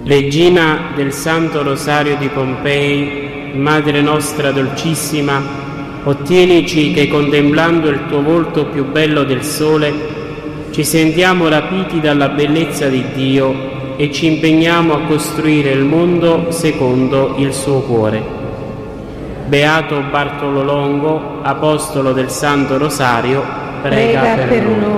Regina del Santo Rosario di Pompei, Madre nostra dolcissima, ottienici che contemplando il tuo volto più bello del sole ci sentiamo rapiti dalla bellezza di Dio e ci impegniamo a costruire il mondo secondo il suo cuore. Beato Bartolo Longo, apostolo del Santo Rosario, prega per noi.